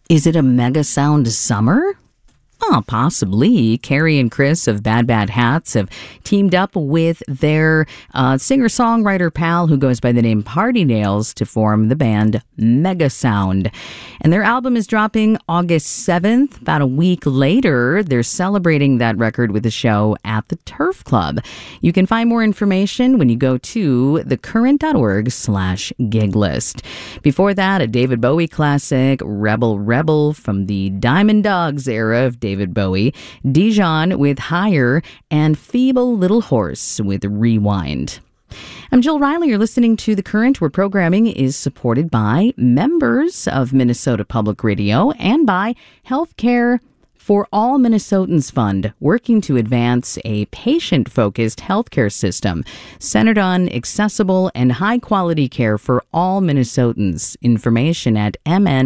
Is it a mega sound summer? Oh, possibly. Carrie and Chris of Bad Bad Hats have teamed up with their singer-songwriter pal who goes by the name Party Nails to form the band Mega Sound. And their album is dropping August 7th. About a week later, they're celebrating that record with a show at the Turf Club. You can find more information when you go to thecurrent.org/gig list. Before that, a David Bowie classic, Rebel Rebel, from the Diamond Dogs era of David Bowie, Dijon with Higher, and Feeble Little Horse with Rewind. I'm Jill Riley. You're listening to The Current, where programming is supported by members of Minnesota Public Radio and by Healthcare for All Minnesotans Fund, working to advance a patient-focused healthcare system centered on accessible and high-quality care for all Minnesotans. Information at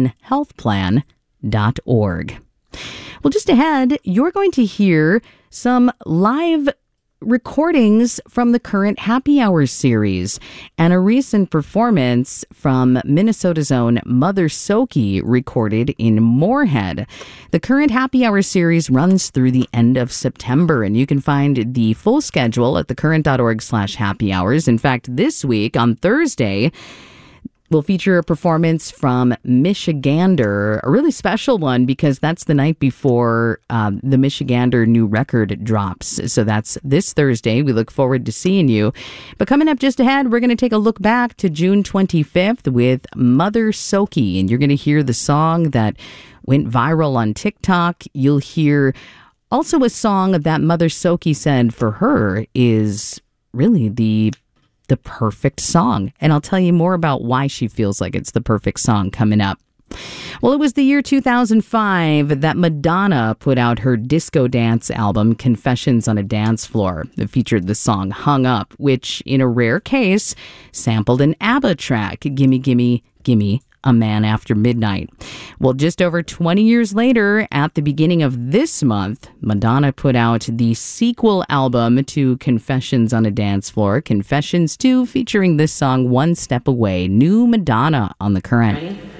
mnhealthplan.org. Well, just ahead, you're going to hear some live recordings from the Current Happy Hour series and a recent performance from Minnesota's own Mother Soki recorded in Moorhead. The Current Happy Hour series runs through the end of September, and you can find the full schedule at thecurrent.org/happy hours. In fact, this week on Thursday, we'll feature a performance from Michigander, a really special one because that's the night before the Michigander new record drops. So that's this Thursday. We look forward to seeing you. But coming up just ahead, we're going to take a look back to June 25th with Mother Soki, and you're going to hear the song that went viral on TikTok. You'll hear also a song that Mother Soki said for her is really the perfect song. And I'll tell you more about why she feels like it's the perfect song coming up. Well, it was the year 2005 that Madonna put out her disco dance album, Confessions on a Dance Floor. It featured the song Hung Up, which, in a rare case, sampled an ABBA track, Gimme, Gimme, Gimme, A Man After Midnight. Well, just over 20 years later, at the beginning of this month, Madonna put out the sequel album to Confessions on a Dance Floor, Confessions 2, featuring this song, One Step Away. New Madonna on The Current. Ready?